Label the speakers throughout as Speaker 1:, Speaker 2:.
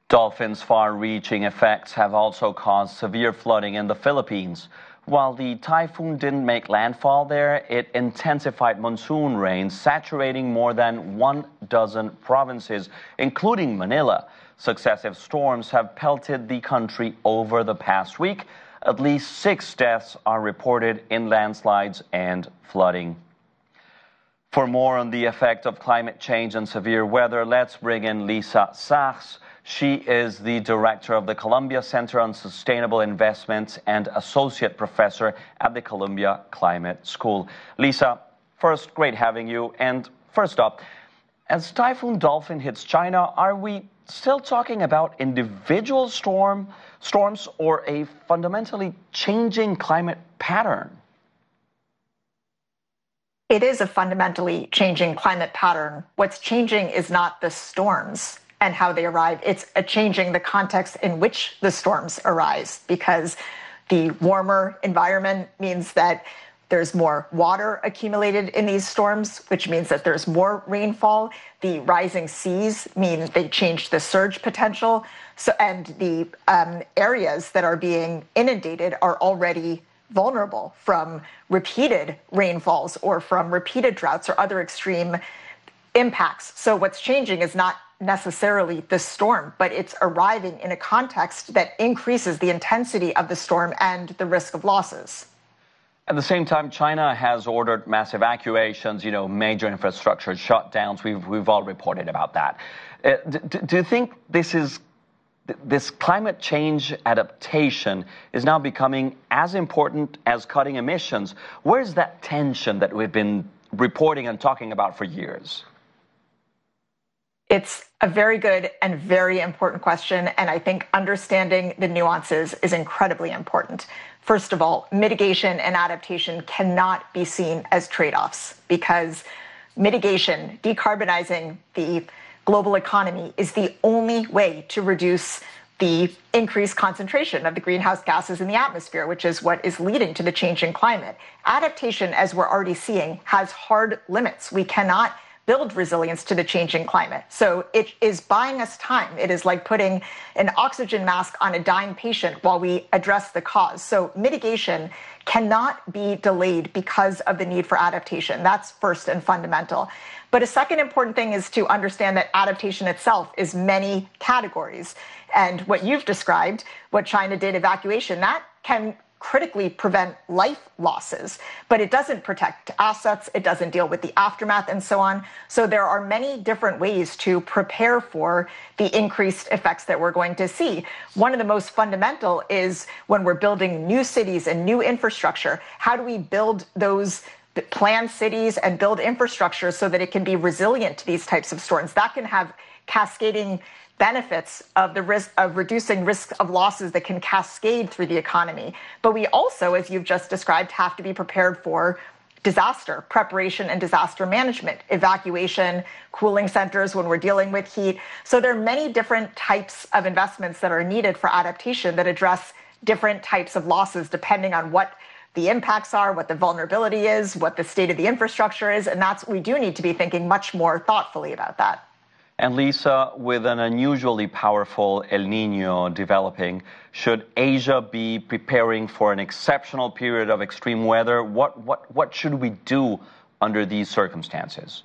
Speaker 1: Dolphin's far-reaching effects have also caused severe flooding in the Philippines. While the typhoon didn't make landfall there, it intensified monsoon rains, saturating more than 12 provinces, including Manila. Successive storms have pelted the country over the past week. At least 6 deaths are reported in landslides and flooding. For more on the effect of climate change and severe weather, let's bring in Lisa Sachs. She is the director of the Columbia Center on Sustainable Investments and associate professor at the Columbia Climate School. Lisa, first, great having you. And first up, as Typhoon Dolphin hits China, are we still talking about individual storms or a fundamentally changing climate pattern?
Speaker 2: It is a fundamentally changing climate pattern. What's changing is not the storms and how they arrive. It's changing the context in which the storms arise, because the warmer environment means that there's more water accumulated in these storms, which means that there's more rainfall. The rising seas mean they change the surge potential. And the areas that are being inundated are already vulnerable from repeated rainfalls or from repeated droughts or other extreme impacts. So what's changing is not necessarily the storm, but it's arriving in a context that increases the intensity of the storm and the risk of losses.
Speaker 1: At the same time, China has ordered mass evacuations, major infrastructure shutdowns. We've all reported about that. Do you think this climate change adaptation is now becoming as important as cutting emissions? Where's that tension that we've been reporting and talking about for years?
Speaker 2: It's a very good and very important question, and I think understanding the nuances is incredibly important. First of all, mitigation and adaptation cannot be seen as trade-offs, because mitigation, decarbonizing the global economy, is the only way to reduce the increased concentration of the greenhouse gases in the atmosphere, which is what is leading to the changing climate. Adaptation, as we're already seeing, has hard limits. We cannot build resilience to the changing climate. So it is buying us time. It is like putting an oxygen mask on a dying patient while we address the cause. So mitigation cannot be delayed because of the need for adaptation. That's first and fundamental. But a second important thing is to understand that adaptation itself is many categories. And what you've described, what China did, evacuation, that can critically prevent life losses, but it doesn't protect assets, it doesn't deal with the aftermath, and so on. So there are many different ways to prepare for the increased effects that we're going to see. One of the most fundamental is when we're building new cities and new infrastructure, how do we build those planned cities and build infrastructure so that it can be resilient to these types of storms? That can have cascading benefits of the risk of reducing risk of losses that can cascade through the economy. But we also, as you've just described, have to be prepared for disaster preparation and disaster management, evacuation, cooling centers when we're dealing with heat. So there are many different types of investments that are needed for adaptation that address different types of losses depending on what the impacts are, what the vulnerability is, what the state of the infrastructure is. And we do need to be thinking much more thoughtfully about that.
Speaker 1: And Lisa, with an unusually powerful El Niño developing, should Asia be preparing for an exceptional period of extreme weather? What should we do under these circumstances?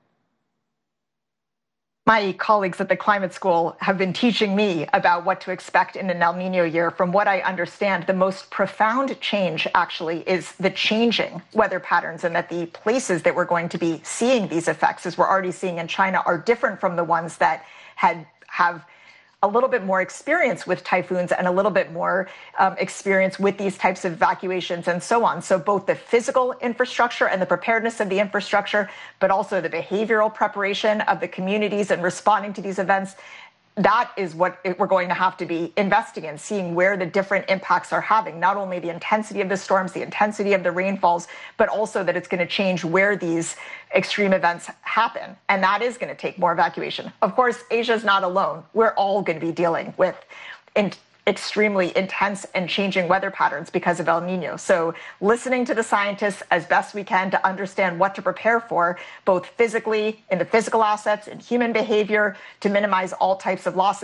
Speaker 2: My colleagues at the Climate School have been teaching me about what to expect in an El Niño year. From what I understand, the most profound change actually is the changing weather patterns, and that the places that we're going to be seeing these effects, as we're already seeing in China, are different from the ones that have a little bit more experience with typhoons and a little bit more experience with these types of evacuations and so on. So both the physical infrastructure and the preparedness of the infrastructure, but also the behavioral preparation of the communities and responding to these events, that is what we're going to have to be investing in, seeing where the different impacts are having, not only the intensity of the storms, the intensity of the rainfalls, but also that it's going to change where these extreme events happen. And that is going to take more evacuation. Of course, Asia is not alone. We're all going to be dealing with extremely intense and changing weather patterns because of El Niño. So listening to the scientists as best we can to understand what to prepare for, both physically, in the physical assets, in human behavior, to minimize all types of losses.